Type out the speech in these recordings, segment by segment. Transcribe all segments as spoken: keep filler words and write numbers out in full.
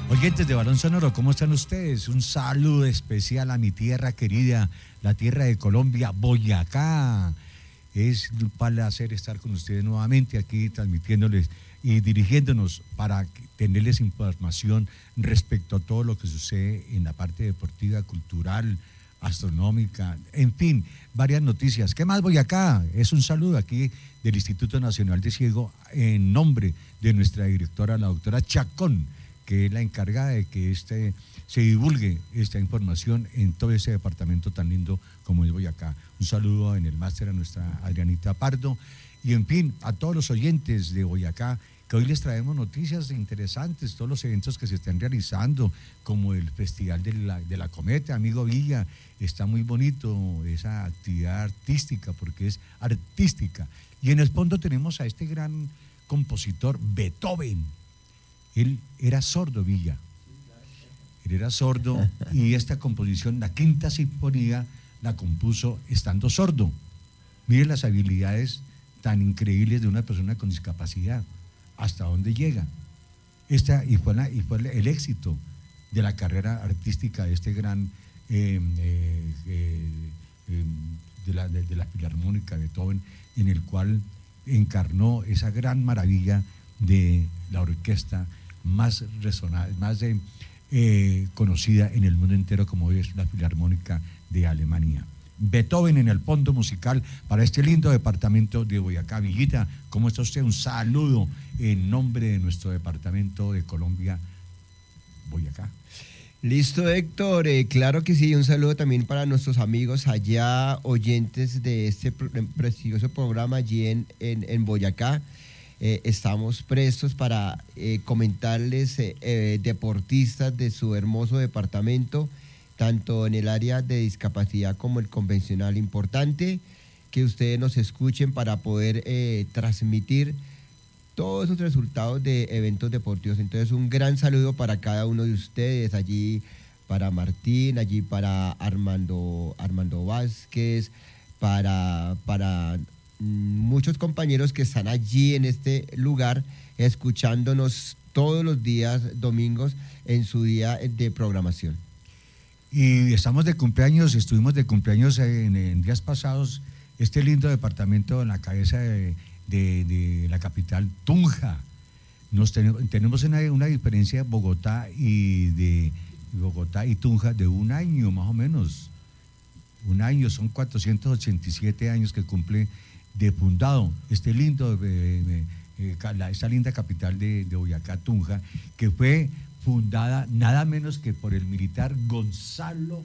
Oyentes de Balón Sonoro, ¿cómo están ustedes? Un saludo especial a mi tierra querida, la tierra de Colombia, Boyacá. Es un placer estar con ustedes nuevamente aquí transmitiéndoles y dirigiéndonos para tenerles información respecto a todo lo que sucede en la parte deportiva, cultural, astronómica, en fin, varias noticias. ¿Qué más Boyacá? Es un saludo aquí del Instituto Nacional de Ciego en nombre de nuestra directora, la doctora Chacón, que es la encargada de que este, se divulgue esta información en todo ese departamento tan lindo como es Boyacá. Un saludo en el máster a nuestra Adrianita Pardo y en fin, a todos los oyentes de Boyacá, que hoy les traemos noticias interesantes, todos los eventos que se están realizando, como el Festival de la, de la Cometa, amigo Villa, está muy bonito esa actividad artística, porque es artística. Y en el fondo tenemos a este gran compositor, Beethoven. Él era sordo, Villa. Él era sordo y esta composición, la Quinta Sinfonía, la compuso estando sordo. Miren las habilidades tan increíbles de una persona con discapacidad, hasta dónde llega. Esta, y, fue la, y fue el éxito de la carrera artística de este gran, eh, eh, eh, de, la, de, de la Filarmónica de Beethoven, en el cual encarnó esa gran maravilla de la orquesta más resonante, más de, eh, conocida en el mundo entero, como es la Filarmónica de Alemania. Beethoven en el fondo musical para este lindo departamento de Boyacá. Villita, ¿cómo está usted? Un saludo en nombre de nuestro departamento de Colombia, Boyacá. Listo, Héctor, eh, claro que sí, un saludo también para nuestros amigos allá, oyentes de este prestigioso programa allí en, en, en Boyacá. Eh, estamos prestos para eh, comentarles eh, eh, deportistas de su hermoso departamento, tanto en el área de discapacidad como el convencional. Importante que ustedes nos escuchen para poder eh, transmitir todos esos resultados de eventos deportivos. Entonces, un gran saludo para cada uno de ustedes, allí para Martín, allí para Armando, Armando Vázquez, para... para muchos compañeros que están allí en este lugar escuchándonos todos los días domingos en su día de programación. Y estamos de cumpleaños, estuvimos de cumpleaños en, en días pasados, este lindo departamento en la cabeza de, de, de la capital, Tunja. Nos ten, tenemos una, una diferencia de Bogotá y de Bogotá y Tunja de un año más o menos. Un año, son cuatrocientos ochenta y siete años que cumple de fundado este lindo, eh, eh, la, esta linda capital de, de Boyacá, Tunja, que fue fundada nada menos que por el militar Gonzalo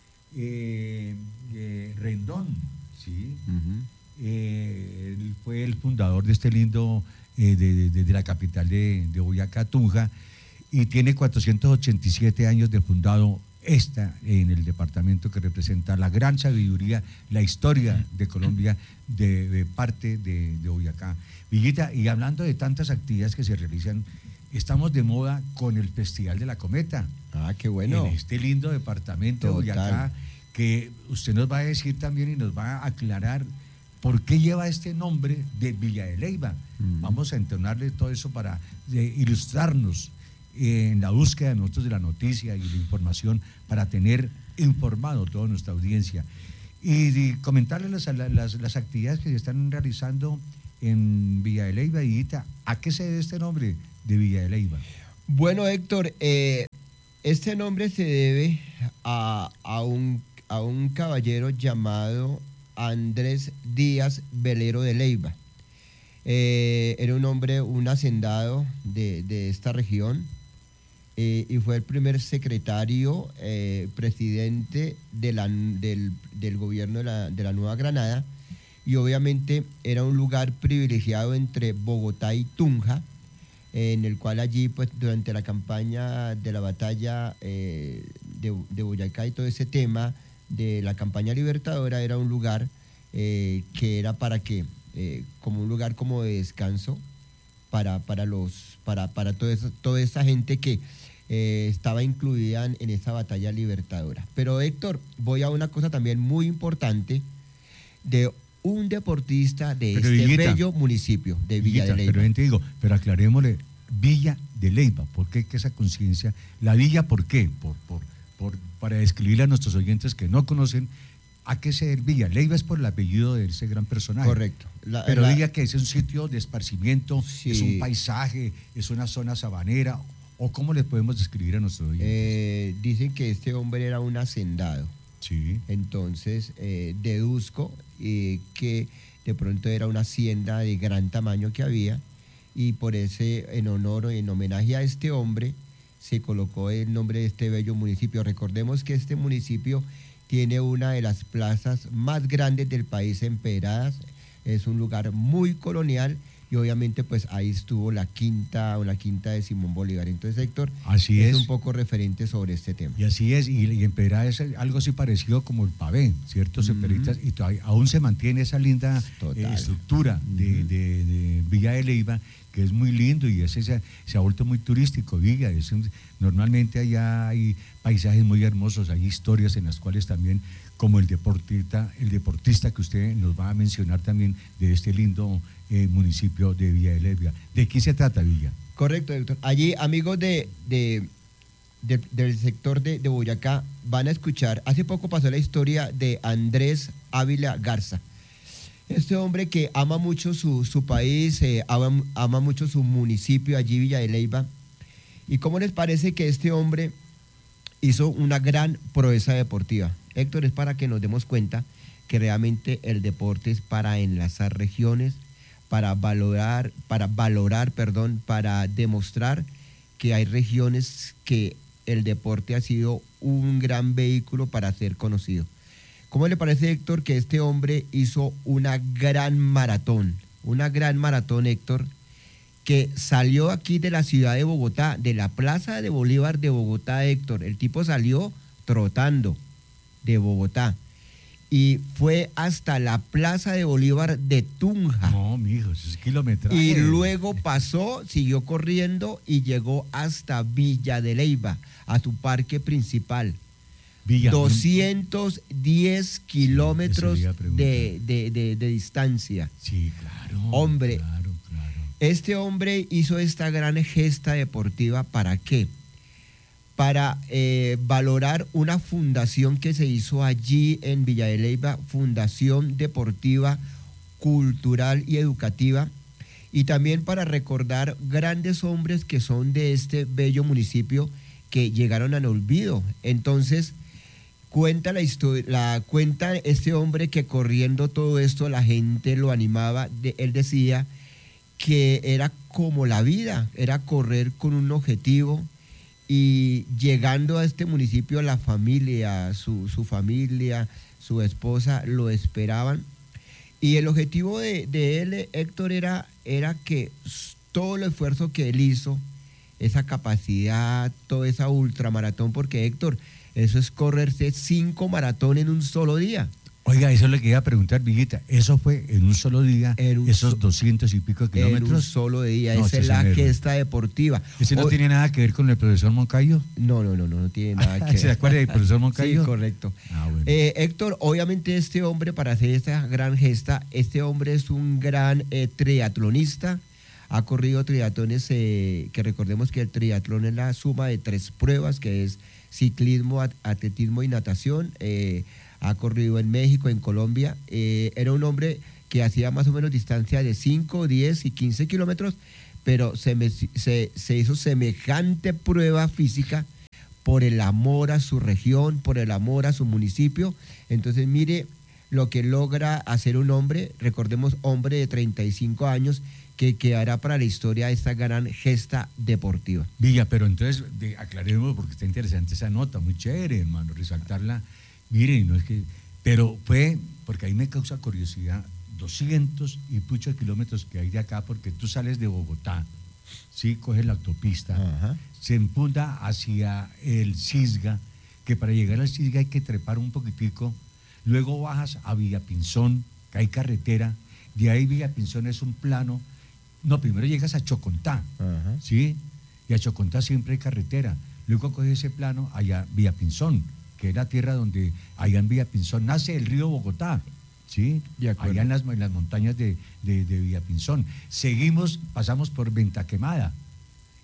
eh, eh, Rendón, ¿sí? Uh-huh. eh, él fue el fundador de este lindo, eh, de, de, de la capital de, de Boyacá, Tunja, y tiene cuatrocientos ochenta y siete años de fundado. Esta en el departamento que representa la gran sabiduría, la historia de Colombia de, de parte de, de Boyacá. Villita, y hablando de tantas actividades que se realizan, estamos de moda con el Festival de la Cometa. Ah, qué bueno. En este lindo departamento de Boyacá, que usted nos va a decir también y nos va a aclarar por qué lleva este nombre de Villa de Leyva. Mm. Vamos a entonarle todo eso para eh, ilustrarnos en la búsqueda de nosotros de la noticia y la información para tener informado toda nuestra audiencia y, y comentarles las, las, las actividades que se están realizando en Villa de Leyva. Y ¿a qué se debe este nombre de Villa de Leyva? Bueno, Héctor, eh, este nombre se debe a, a, un, a un caballero llamado Andrés Díaz Velero de Leyva. Eh, era un hombre, un hacendado de, de esta región. Eh, y fue el primer secretario, eh, presidente de la, del, del gobierno de la, de la Nueva Granada, y obviamente era un lugar privilegiado entre Bogotá y Tunja, eh, en el cual allí, pues, durante la campaña de la batalla eh, de, de Boyacá y todo ese tema de la campaña libertadora, era un lugar eh, que era para que, eh, como un lugar como de descanso para, para, los, para, para todo eso, toda esa gente que Eh, estaba incluida en, en esa batalla libertadora. Pero Héctor, voy a una cosa también muy importante de un deportista de pero este Villita, bello municipio de Villa Villita, de Leyva. Pero, te digo, pero aclarémosle Villa de Leyva. ¿Por qué que esa conciencia? La villa, ¿por qué? Por, por, por, para describirle a nuestros oyentes que no conocen a qué se debe Villa. Leyva es por el apellido de ese gran personaje. Correcto. La, Pero la, Villa que es un sitio de esparcimiento, sí. es un paisaje, es una zona sabanera, ¿o cómo le podemos describir a nuestros oyentes? Eh, dicen que este hombre era un hacendado. Sí. Entonces, eh, deduzco eh, que de pronto era una hacienda de gran tamaño que había, y por ese, en honor o en homenaje a este hombre, se colocó el nombre de este bello municipio. Recordemos que este municipio tiene una de las plazas más grandes del país en Pedradas, es un lugar muy colonial, y obviamente pues ahí estuvo la quinta o la quinta de Simón Bolívar. Entonces, Héctor, así es, es un poco referente sobre este tema. Y así es, y, y en Pedradas es algo así parecido como el Pavé, ¿cierto? Uh-huh. Peritas, y todavía, aún se mantiene esa linda eh, estructura uh-huh. de, de, de Villa de Leyva, que es muy lindo, y ese se, se ha vuelto muy turístico. Villa, es un, normalmente allá hay paisajes muy hermosos, hay historias en las cuales también, como el deportista, el deportista que usted nos va a mencionar también de este lindo eh, municipio de Villa de Leyva. ¿De quién se trata, Villa? Correcto, doctor. Allí, amigos de, de, de del sector de, de Boyacá, van a escuchar, hace poco pasó la historia de Andrés Ávila Garza. Este hombre que ama mucho su, su país, eh, ama, ama mucho su municipio, allí Villa de Leyva. ¿Y cómo les parece que este hombre hizo una gran proeza deportiva? Héctor, es para que nos demos cuenta que realmente el deporte es para enlazar regiones, para valorar, para valorar, perdón, para demostrar que hay regiones que el deporte ha sido un gran vehículo para ser conocido. ¿Cómo le parece, Héctor, que este hombre hizo una gran maratón? Una gran maratón, Héctor, que salió aquí de la ciudad de Bogotá, de la Plaza de Bolívar de Bogotá, Héctor. El tipo salió trotando de Bogotá y fue hasta la Plaza de Bolívar de Tunja. No, mijo, eso es kilometraje. Y luego pasó, siguió corriendo y llegó hasta Villa de Leyva, a su parque principal. Villa, doscientos diez kilómetros de, de, de, de distancia. Sí, claro. Hombre, claro, claro. Este hombre hizo esta gran gesta deportiva, ¿para qué? Para eh, valorar una fundación que se hizo allí en Villa de Leyva, Fundación Deportiva, Cultural y Educativa, y también para recordar grandes hombres que son de este bello municipio que llegaron al olvido. Entonces, cuenta la historia, la cuenta este hombre que corriendo todo esto la gente lo animaba. De, él decía que era como la vida, era correr con un objetivo, y llegando a este municipio la familia, su, su familia, su esposa lo esperaban, y el objetivo de, de él, Héctor, era, era que todo el esfuerzo que él hizo, esa capacidad, toda esa ultramaratón, porque, Héctor, eso es correrse cinco maratones en un solo día. Oiga, eso es lo que iba a preguntar, Villita. ¿Eso fue en un solo día, un esos so, doscientos y pico de kilómetros? En un solo día, no, esa es la gesta deportiva. ¿Ese no o, tiene nada que ver con el profesor Moncayo? No, no, no, no, no tiene nada que ver. ¿Se acuerda del profesor Moncayo? Sí, correcto. Ah, bueno. eh, Héctor, obviamente este hombre, para hacer esta gran gesta, este hombre es un gran eh, triatlonista, ha corrido triatlones, eh, que recordemos que el triatlón es la suma de tres pruebas, que es ciclismo, atletismo y natación. eh, ha corrido en México, en Colombia. Eh, era un hombre que hacía más o menos distancia de cinco, diez y quince kilómetros, pero se, me, se, se hizo semejante prueba física por el amor a su región, por el amor a su municipio. Entonces, mire lo que logra hacer un hombre, recordemos, hombre de treinta y cinco años, que quedará para la historia esta gran gesta deportiva. Villa, pero entonces de, aclaremos, porque está interesante esa nota, muy chévere, hermano, resaltarla. Miren, no es que, pero fue, porque ahí me causa curiosidad, doscientos y muchos kilómetros que hay de acá, porque tú sales de Bogotá, sí, coges la autopista, ajá, se empunta hacia el Cisga, que para llegar al Cisga hay que trepar un poquitico, luego bajas a Villapinzón, que hay carretera, de ahí Villapinzón es un plano, no, primero llegas a Chocontá, ajá, sí, y a Chocontá siempre hay carretera, luego coges ese plano allá Villapinzón, que es la tierra donde, allá en Villapinzón, nace el río Bogotá, ¿sí? Allá en las, en las montañas de, de, de Villapinzón. Seguimos, pasamos por Venta Quemada,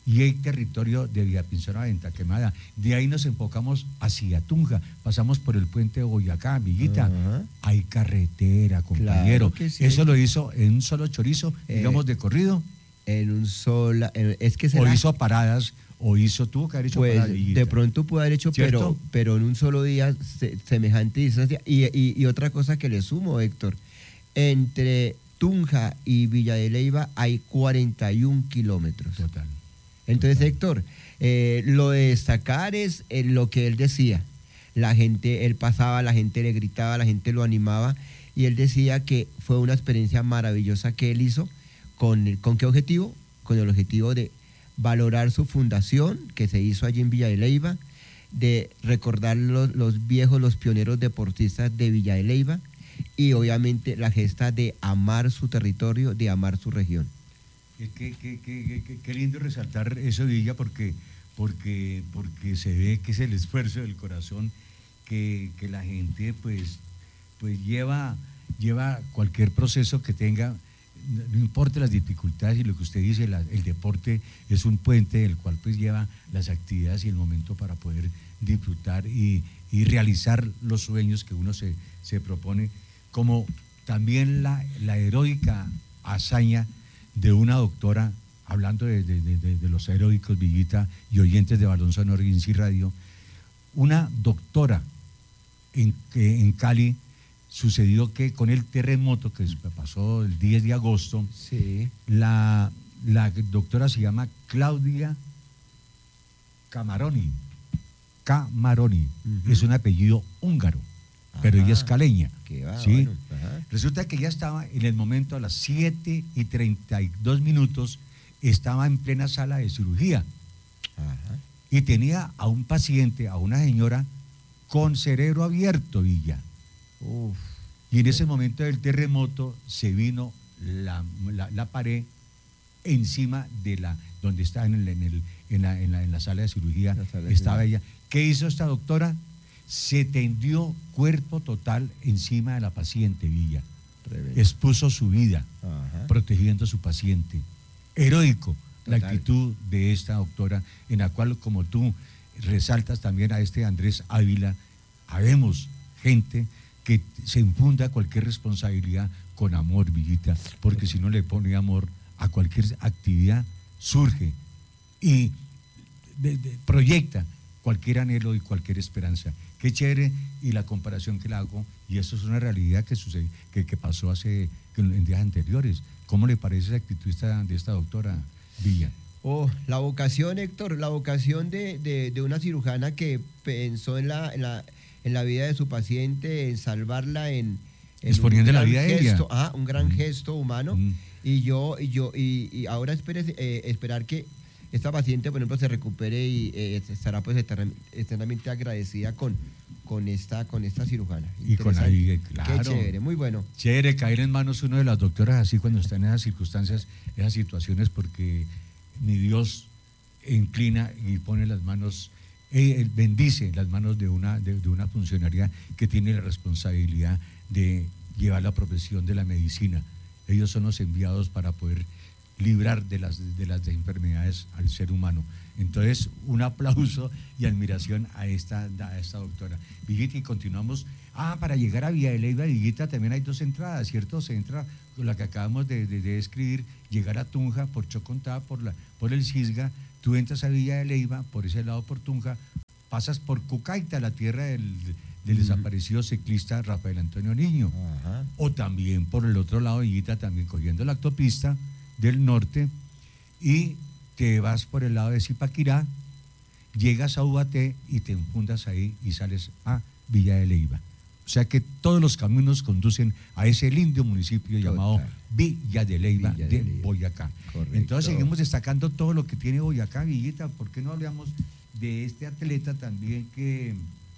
y hay territorio de Villapinsona a Venta Quemada. De ahí nos enfocamos hacia Tunja, pasamos por el puente de Boyacá, Villita. Uh-huh. Hay carretera, compañero. Claro sí. Eso lo hizo en un solo chorizo, eh, digamos, de corrido. En un solo, en, es que o hizo paradas, o hizo, tuvo que haber hecho pues, paradas. Villita. De pronto pudo haber hecho, pero, pero en un solo día se, semejante distancia. Y, y, y otra cosa que le sumo, Héctor, entre Tunja y Villa de Leyva hay cuarenta y un kilómetros. Total. Entonces, Héctor, eh, lo de destacar es eh, lo que él decía. La gente, él pasaba, la gente le gritaba, la gente lo animaba, y él decía que fue una experiencia maravillosa que él hizo. ¿Con, ¿con qué objetivo? Con el objetivo de valorar su fundación, que se hizo allí en Villa de Leyva, de recordar los, los viejos, los pioneros deportistas de Villa de Leyva, y obviamente la gesta de amar su territorio, de amar su región. Qué, qué, qué, qué, qué lindo resaltar eso, Villa, porque, porque, porque se ve que es el esfuerzo del corazón que, que la gente pues, pues lleva, lleva cualquier proceso que tenga, no importa las dificultades, y lo que usted dice, la, el deporte es un puente el cual pues lleva las actividades y el momento para poder disfrutar y, y realizar los sueños que uno se, se propone, como también la, la heroica hazaña de una doctora, hablando de, de, de, de los heroicos, Villita, y oyentes de Balón Sonoro y Inci Radio, una doctora en, en Cali, sucedió que con el terremoto que pasó el diez de agosto, sí. la, la doctora se llama Claudia Camaroni, Camaroni, uh-huh. Es un apellido húngaro, ajá, pero ella es caleña. Va, ¿sí? Bueno, resulta que ella estaba en el momento a las siete y treinta y dos minutos, estaba en plena sala de cirugía, ajá, y tenía a un paciente, a una señora con cerebro abierto, Villa. Uf. Y en ese momento del terremoto se vino la, la, la pared encima de la, donde está en, el, en, el, en, la, en, la, en la sala de cirugía, sala de estaba cirugía. Ella. ¿Qué hizo esta doctora? Se tendió cuerpo total encima de la paciente, Villa. Rebelde. Expuso su vida, ajá, protegiendo a su paciente. Heroico total. La actitud de esta doctora, en la cual, como tú resaltas también a este Andrés Ávila, habemos gente que se infunda cualquier responsabilidad con amor, Villita, porque si no le pone amor a cualquier actividad, surge y de, de, proyecta cualquier anhelo y cualquier esperanza. Qué chévere, y la comparación que le hago, y eso es una realidad que sucede, que, que pasó hace, que en días anteriores. ¿Cómo le parece la actitud esta, de esta doctora Villa? Oh, la vocación, Héctor, la vocación de, de, de una cirujana que pensó en la, en la, en la vida de su paciente, en salvarla, en, en exponiendo la vida de gesto, ella. Ah, un gran mm. gesto humano. Mm. Y yo, y yo, y, y ahora espere, eh, esperar que esta paciente, por ejemplo, se recupere y eh, estará pues eternamente agradecida con, con, esta, con esta cirujana. Y con ahí, claro. Qué chévere, muy bueno. Chévere caer en manos uno de las doctoras así cuando están en esas circunstancias, esas situaciones, porque mi Dios inclina y pone las manos, eh, bendice las manos de una, de, de una funcionaria que tiene la responsabilidad de llevar la profesión de la medicina. Ellos son los enviados para poder librar de las, de las enfermedades al ser humano. Entonces, un aplauso y admiración a esta, a esta doctora. Villita, y continuamos. Ah, para llegar a Villa de Leyva, Villita, también hay dos entradas, ¿cierto? Se entra con la que acabamos de, de, de describir, llegar a Tunja por Chocontá, por, la, por el Cisga, tú entras a Villa de Leyva, por ese lado por Tunja, pasas por Cucaita, la tierra del, del uh-huh. desaparecido ciclista Rafael Antonio Niño. Uh-huh. O también por el otro lado, Villita, también cogiendo la autopista del norte, y te vas por el lado de Zipaquirá, llegas a Ubaté y te enfundas ahí y sales a Villa de Leyva. O sea que todos los caminos conducen a ese lindo municipio Total. llamado Villa de Leyva Villa de, de Leyva. Boyacá. Correcto. Entonces seguimos destacando todo lo que tiene Boyacá, Villita. ¿Por qué no hablamos de este atleta también que,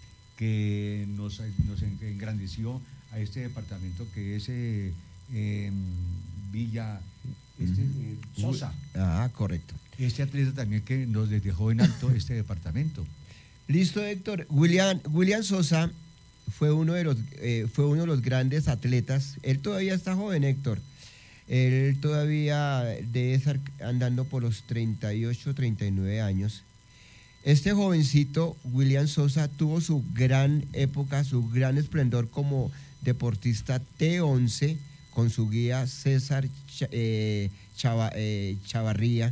que nos, nos engrandeció a este departamento que es eh, eh, Villa... Este, eh, Sosa. Ah, correcto. Este atleta también que nos dejó en alto este departamento. Listo, Héctor. William, William Sosa fue uno de los, eh, fue uno de los grandes atletas. Él todavía está joven, Héctor. Él todavía debe estar andando por los treinta y ocho, treinta y nueve años. Este jovencito, William Sosa, tuvo su gran época, su gran esplendor como deportista T once con su guía César Ch eh, Chava eh, Chavarría.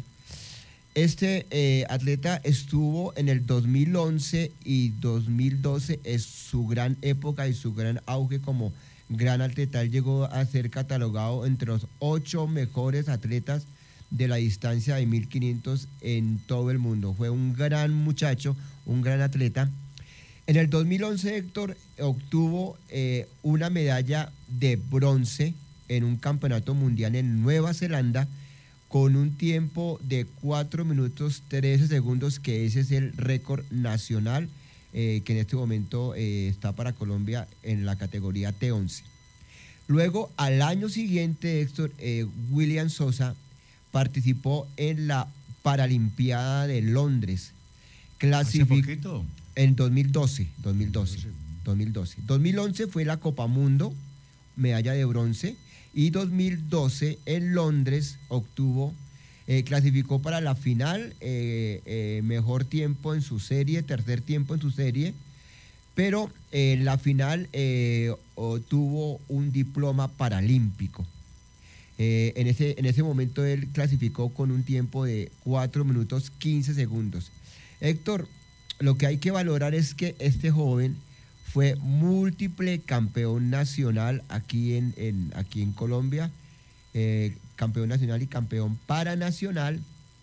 Este eh, atleta estuvo en el dos mil once y dos mil doce, es su gran época y su gran auge como gran atleta. Él llegó a ser catalogado entre los ocho mejores atletas de la distancia de mil quinientos en todo el mundo. Fue un gran muchacho, un gran atleta. En el dos mil once, Héctor obtuvo eh, una medalla de bronce en un campeonato mundial en Nueva Zelanda con un tiempo de cuatro minutos trece segundos, que ese es el récord nacional eh, que en este momento eh, está para Colombia en la categoría T once. Luego, al año siguiente, Héctor, eh, William Sosa participó en la Paralimpiada de Londres. Clasificó. ¿Hace poquito? En dos mil doce, dos mil doce, dos mil doce. dos mil once fue la Copa Mundo, medalla de bronce, y dos mil doce en Londres obtuvo, eh, clasificó para la final, eh, eh, mejor tiempo en su serie, tercer tiempo en su serie, pero en eh, la final eh, obtuvo un diploma paralímpico. Eh, en, ese, en ese momento él clasificó con un tiempo de cuatro minutos quince segundos. Héctor, lo que hay que valorar es que este joven fue múltiple campeón nacional aquí en, en, aquí en Colombia, eh, campeón nacional y campeón paranacional.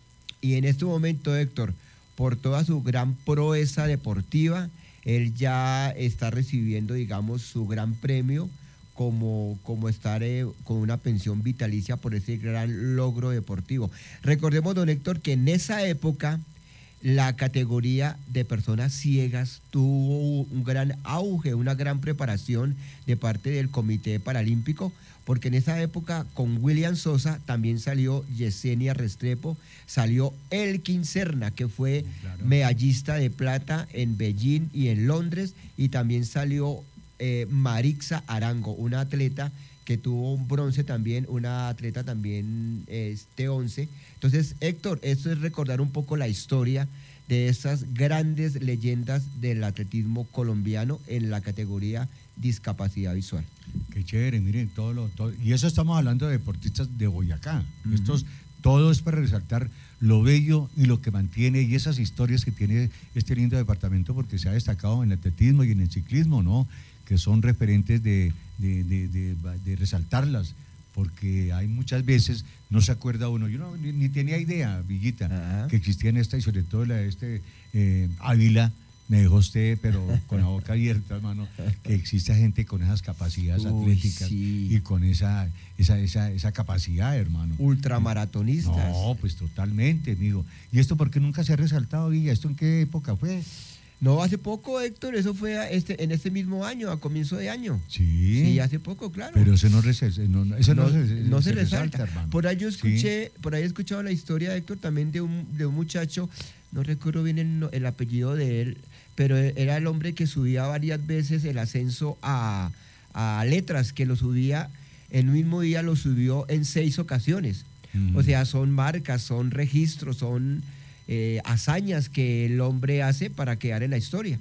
Y en este momento, Héctor, por toda su gran proeza deportiva, él ya está recibiendo, digamos, su gran premio como, como estar eh, con una pensión vitalicia por ese gran logro deportivo. Recordemos, don Héctor, que en esa época la categoría de personas ciegas tuvo un gran auge, una gran preparación de parte del Comité Paralímpico, porque en esa época con William Sosa también salió Yesenia Restrepo, salió Elkin Serna, que fue claro, medallista de plata en Beijing y en Londres, y también salió eh, Marixa Arango, una atleta que tuvo un bronce también, una atleta también este once. Entonces, Héctor, esto es recordar un poco la historia de esas grandes leyendas del atletismo colombiano en la categoría discapacidad visual. Qué chévere, miren, todo lo, todo, y eso estamos hablando de deportistas de Boyacá. Uh-huh. Estos, todo es para resaltar lo bello y lo que mantiene y esas historias que tiene este lindo departamento, porque se ha destacado en el atletismo y en el ciclismo, ¿no? Que son referentes de, de, de, de, de resaltarlas, porque hay muchas veces, no se acuerda uno, yo no, ni, ni tenía idea, Villita, uh-huh, que existían esta, y sobre todo la de este eh, Ávila, me dejó usted, pero con la boca abierta, hermano, que existe gente con esas capacidades Uy, atléticas sí. y con esa, esa, esa, esa capacidad, hermano. Ultramaratonistas. No, pues totalmente, amigo. ¿Y esto por qué nunca se ha resaltado, Villa? ¿Esto en qué época fue? No, hace poco, Héctor, eso fue este, en este mismo año, a comienzo de año. Sí. Sí, hace poco, claro. Pero eso no, res, no, eso no, no, se, no se, se resalta, resalta, hermano. Por ahí yo escuché, sí. por ahí he escuchado la historia, Héctor, también de un, de un muchacho, no recuerdo bien el, el apellido de él, pero era el hombre que subía varias veces el ascenso a, a letras, que lo subía, el mismo día lo subió en seis ocasiones. Uh-huh. O sea, son marcas, son registros, son eh, hazañas que el hombre hace para quedar en la historia.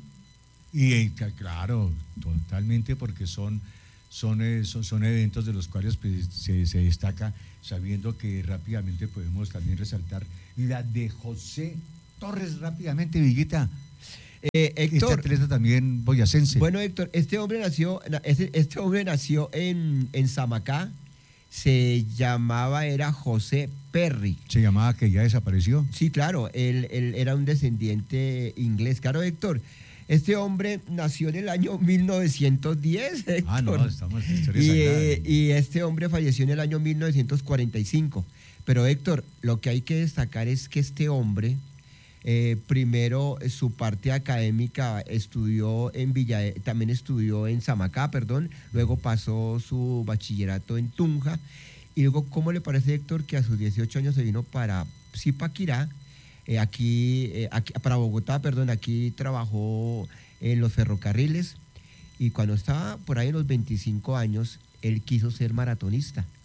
Y claro, totalmente, porque son, son, son, son eventos de los cuales pues, se, se destaca, sabiendo que rápidamente podemos también resaltar la de José Torres, rápidamente, Villita. Eh, Héctor, este atleta también boyacense. Bueno, Héctor, este hombre nació, este, este hombre nació en, en Samacá, se llamaba, era José Perry. ¿Se llamaba que ya desapareció? Sí, claro, él, él era un descendiente inglés. Claro, Héctor, este hombre nació en el año mil novecientos diez, Héctor. Ah, no, estamos en historia y, sagrada. eh, y este hombre falleció en el año mil novecientos cuarenta y cinco. Pero, Héctor, lo que hay que destacar es que este hombre... Eh, primero su parte académica estudió en Villa, también estudió en Samacá, perdón, luego pasó su bachillerato en Tunja, y luego, ¿cómo le parece, Héctor, que a sus dieciocho años se vino para Zipaquirá, eh, aquí, eh, aquí, para Bogotá, perdón, aquí trabajó en los ferrocarriles, y cuando estaba por ahí en los veinticinco años, él quiso ser maratonista,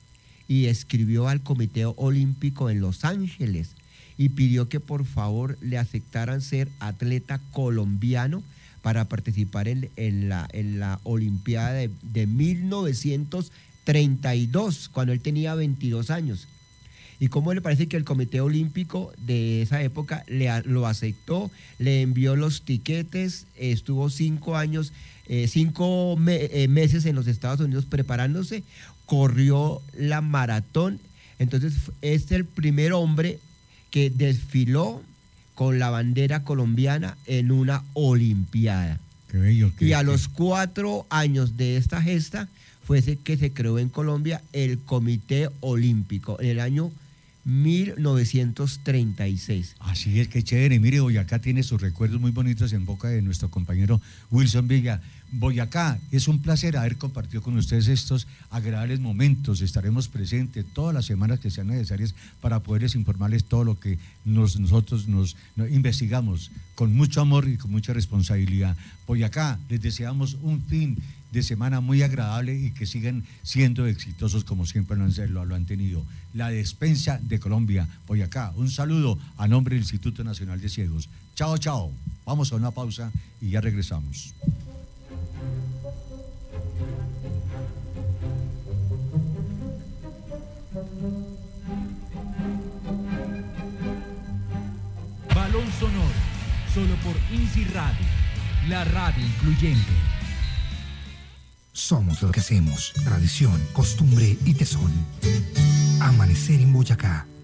y escribió al Comité Olímpico en Los Ángeles y pidió que por favor le aceptaran ser atleta colombiano para participar en, en, la, en la Olimpiada de, de mil novecientos treinta y dos, cuando él tenía veintidós años. ¿Y cómo le parece que el Comité Olímpico de esa época le, lo aceptó, le envió los tiquetes, estuvo cinco años, eh, cinco me, eh, meses en los Estados Unidos preparándose, corrió la maratón? Entonces es el primer hombre que desfiló con la bandera colombiana en una olimpiada. Qué bello. Qué, y a qué... los cuatro años de esta gesta fue ese que se creó en Colombia el Comité Olímpico en el año mil novecientos treinta y seis. Así es, qué chévere. Mire, Boyacá tiene sus recuerdos muy bonitos en boca de nuestro compañero Wilson Villa. Boyacá, es un placer haber compartido con ustedes estos agradables momentos. Estaremos presentes todas las semanas que sean necesarias para poderles informarles todo lo que nos, nosotros nos, nos investigamos con mucho amor y con mucha responsabilidad. Boyacá, les deseamos un fin de semana muy agradable y que sigan siendo exitosos como siempre lo han, lo, lo han tenido. La Despensa de Colombia, Boyacá, un saludo a nombre del Instituto Nacional de Ciegos. Chao, chao. Vamos a una pausa y ya regresamos. Balón Sonoro, solo por INSI Radio, la radio incluyente. Somos lo que hacemos, tradición, costumbre y tesón. Amanecer en Boyacá.